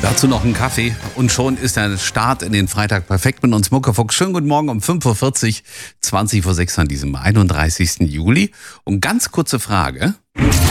Dazu noch einen Kaffee und schon ist der Start in den Freitag perfekt mit uns Muckefuchs. Schönen guten Morgen um 5.40 Uhr, 20 vor 6 an diesem 31. Juli. Und ganz kurze Frage.